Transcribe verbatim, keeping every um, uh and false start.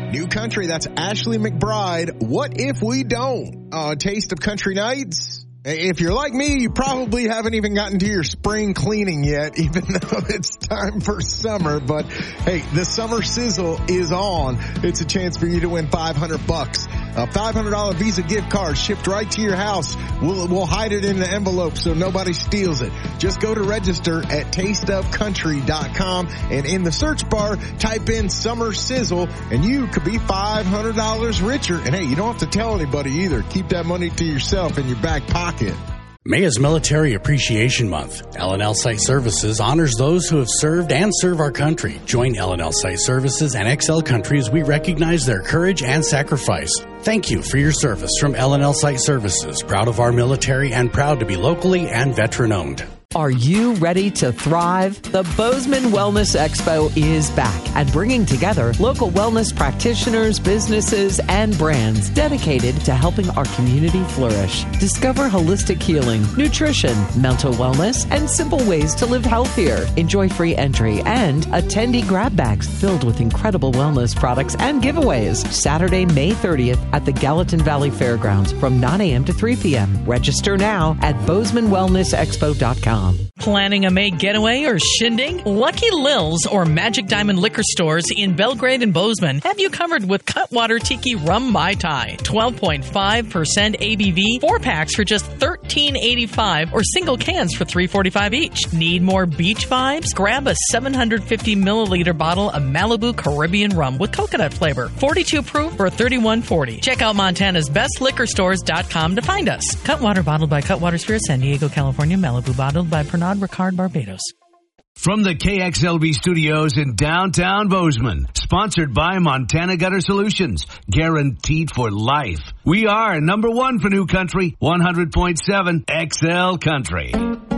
New Country, that's Ashley McBride. What if we don't? Uh, Taste of Country Nights. If you're like me, you probably haven't even gotten to your spring cleaning yet, even though it's time for summer. But hey, the summer sizzle is on. It's a chance for you to win five hundred bucks. A five hundred dollars Visa gift card shipped right to your house. We'll, we'll hide it in the envelope so nobody steals it. Just go to register at taste of country dot com and in the search bar, type in summer sizzle and you could be five hundred dollars richer. And hey, you don't have to tell anybody either. Keep that money to yourself in your back pocket. May is Military Appreciation Month. L and L Site Services honors those who have served and serve our country. Join L and L Site Services and X L Country as we recognize their courage and sacrifice. Thank you for your service from L and L Site Services. Proud of our military and proud to be locally and veteran-owned. Are you ready to thrive? The Bozeman Wellness Expo is back and bringing together local wellness practitioners, businesses, and brands dedicated to helping our community flourish. Discover holistic healing, nutrition, mental wellness, and simple ways to live healthier. Enjoy free entry and attendee grab bags filled with incredible wellness products and giveaways. Saturday, May thirtieth at the Gallatin Valley Fairgrounds from nine a.m. to three p.m. Register now at bozeman wellness expo dot com. Planning a May getaway or shindig? Lucky Lil's or Magic Diamond liquor stores in Belgrade and Bozeman have you covered with Cutwater Tiki Rum Mai Tai. twelve point five percent A B V, four packs for just thirteen eighty-five or single cans for three forty-five each. Need more beach vibes? Grab a seven hundred fifty milliliter bottle of Malibu Caribbean rum with coconut flavor. forty-two proof for thirty-one forty. Check out Montana's best liquor stores dot com to find us. Cutwater bottled by Cutwater Spirit, San Diego, California. Malibu bottled by Pernod Ricard, Barbados. From the K X L V studios in downtown Bozeman, sponsored by Montana Gutter Solutions, guaranteed for life. We are number one for New Country, one hundred point seven X L Country.